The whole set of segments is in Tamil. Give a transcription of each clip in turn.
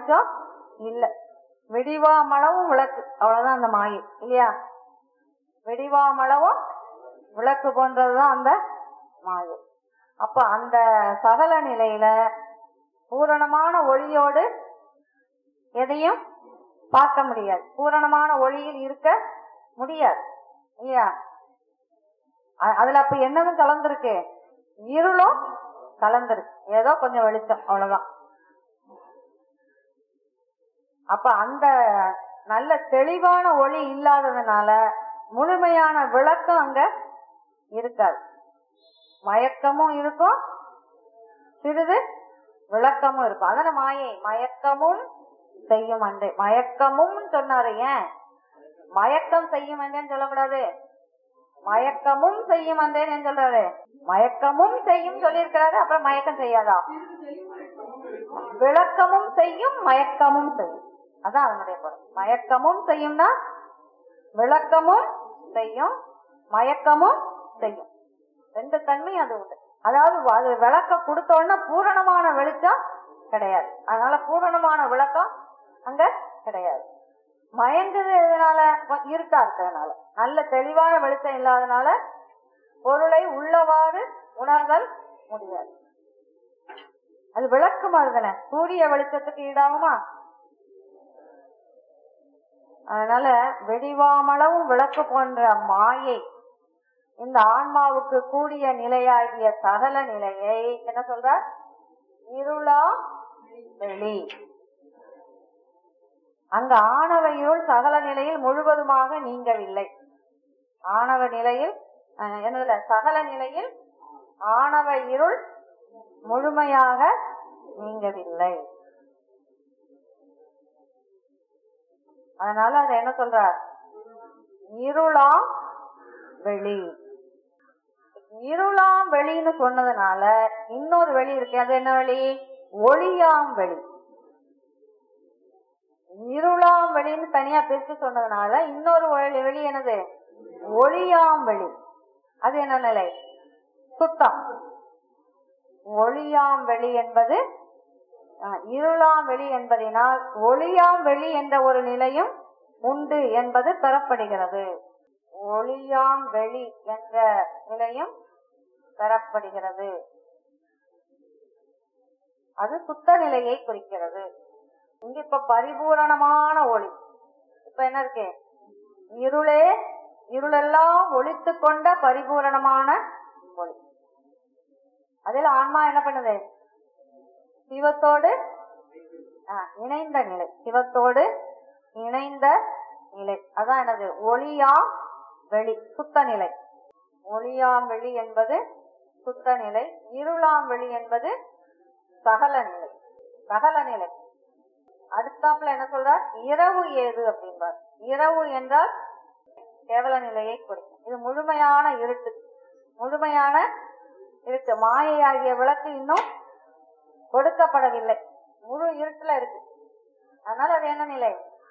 வெளிச்சம் இல்ல. வெடிவாமளவும் விளக்கு, அவ்வளவுதான் அந்த மாயை இல்லையா? வெடிவாமளவும் விளக்கு போன்றதுதான் அந்த மாயை. அப்ப அந்த சகல நிலையில பூரணமான ஒளியோடு எதையும் பார்க்க முடியாது, பூரணமான ஒளியில் இருக்க முடியாது இல்லையா? அதுல அப்ப என்னதும் கலந்துருக்கு, இருளும் கலந்துருக்கு, ஏதோ கொஞ்சம் வெளிச்சம், அவ்வளவுதான். அப்ப அந்த நல்ல தெளிவான ஒளி இல்லாததுனால முழுமையான விளக்கம் அங்க இருக்காது. மயக்கமும் இருக்கும், சிறிது விளக்கமும் இருக்கும். அதன மாயை மயக்கமும் செய்யும் அன்றே. மயக்கமும் சொன்னாரு, ஏன் மயக்கம் செய்யும் என்றேன்னு சொல்லக்கூடாது? மயக்கமும் செய்யும் அன்றேன்னு சொல்றாரு. மயக்கமும் செய்யும் சொல்லியிருக்கிறாரு, அப்புறம் மயக்கம் செய்யாதா? விளக்கமும் செய்யும் மயக்கமும் செய்யும், அதான் அதனுடைய பொருள். மயக்கமும் செய்யும்னா விளக்கமும் செய்யும், மயக்கமும் செய்யும், ரெண்டு தன்மை அது உண்டு. அதாவது அது விளக்க கொடுத்த உடனே பூரணமான வெளிச்சம் கிடையாது, அதனால பூரணமான விளக்கம் அங்க கிடையாது. மயங்குது எதனால? இருட்டா இருக்கிறதுனால, நல்ல தெளிவான வெளிச்சம் இல்லாதனால பொருளை உள்ளவாறு உணர்தல் முடியாது. அது விளக்கு மாதிரிதானே, சூரிய வெளிச்சத்துக்கு ஈடாகுமா? அதனால வெடிவாமளவும் விளக்கு போன்ற மாயை இந்த ஆன்மாவுக்கு கூடிய நிலையாகிய சகல நிலையை என்ன சொல்ற? இருளா வெளி. அங்க ஆணவ இருள் சகல நிலையில் முழுவதுமாக நீங்கவில்லை. ஆணவ நிலையில் என்னதுல சகல நிலையில் ஆணவ இருள் முழுமையாக நீங்கவில்லை. அதனால அதை என்ன சொல்ற? இருளாம் வெளி. இருளாம் வெளின்னு சொன்னதுனால இன்னொரு வெளி இருக்கு, அது என்ன வெளி? ஒளியாம் வெளி. இருளாம் வெளின்னு தனியா பிரிச்சு சொன்னதுனால இன்னொரு வெளி என்னது? ஒளியாம் வெளி. அது என்ன நிலை? சுத்தம். ஒளியாம் வெளி என்பது இருளாம் வெளி என்பதனால் ஒளியாம் வெளி என்ற ஒரு நிலையும் உண்டு என்பது பெறப்படுகிறது. ஒளியாம் வெளி என்ற நிலையும் பெறப்படுகிறது. அது சுத்த நிலையை குறிக்கிறது. இங்க இப்ப பரிபூரணமான ஒளி. இப்ப என்ன இருக்கு? இருளெல்லாம் ஒளித்து கொண்ட பரிபூரணமான ஒளி. அதில் ஆன்மா என்ன பண்ணுது? சிவத்தோடு இணைந்த நிலை. சிவத்தோடு இணைந்த நிலை, அதான் என்னது? ஒளியாம் வெளி, சுத்த நிலை. ஒளியாம் வெளி என்பது சுத்த நிலை. இருளாம் வெளி என்பது சகல நிலை. சகல நிலை. அடுத்தாப்புல என்ன சொல்ற? இரவு ஏது அப்படின்பார். இரவு என்றால் கேவல நிலையை குறிக்கும். இது முழுமையான இருட்டு. முழுமையான இருட்டு. மாயையாகிய விளக்கு இன்னும் கொடுக்கப்படவில்லை, முழு இருட்டுல இருக்கு. அதனால அது என்ன நிலை?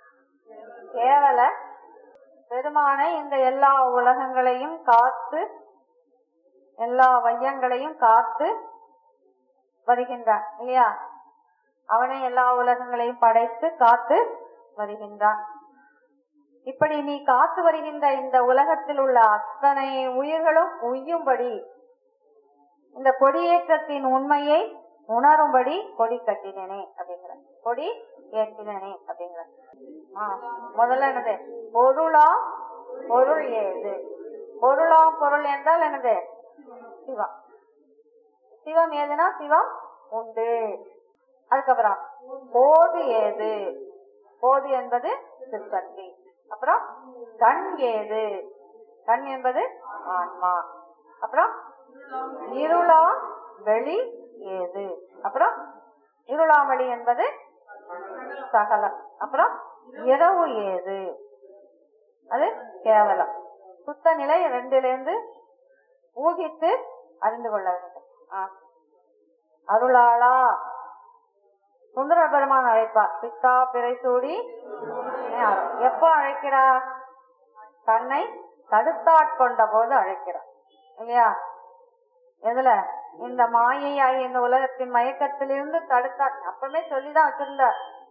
கேவல. பெருமானை இந்த எல்லா உலகங்களையும் காத்து, எல்லா வையங்களையும் காத்து வருகின்றான் இல்லையா? அவனை எல்லா உலகங்களையும் படைத்து காத்து வருகின்றான். இப்படி நீ காத்து வருகின்ற இந்த உலகத்தில் உள்ள அத்தனை உயிர்களும் உய்யும்படி, இந்த கொடியேற்றத்தின் உண்மையை உணரும்படி கொடி கட்டினேனே அப்படிங்கிற, கொடி ஏற்றினேனே அப்படிங்கிற. முதல்ல என்னது? பொருளா பொருள் ஏது? பொருளா பொருள் என்றால் என்னது? சிவம். சிவம் ஏதுனா சிவம் உண்டு. அதுக்கப்புறம் போது ஏது? போது என்பது சிற்பத்தி. அப்புறம் கண் ஏது? கண் என்பது ஆன்மா. அப்புறம் இருளா வெளி ஏது? அப்புறம் இருளாமளி என்பது சகலம். அப்புறம் இரவு ஏது? அது கேவலம். சுத்த நிலை ரெண்டிலிருந்து ஊகித்து அறிந்து கொள்ள வேண்டும். அருளாளா சுந்தர பெருமான் அழைப்பார். பித்தா பிறை சூடி. எப்ப அழைக்கிறார்? தன்னை தடுத்தாட்கொண்ட போது அழைக்கிறார் இல்லையா? எதுல? இந்த மாயை ஆகிய இந்த உலகத்தின் மயக்கத்திலிருந்து தடுத்தாட். அப்பவே சொல்லிதான் வச்சிருந்தார்,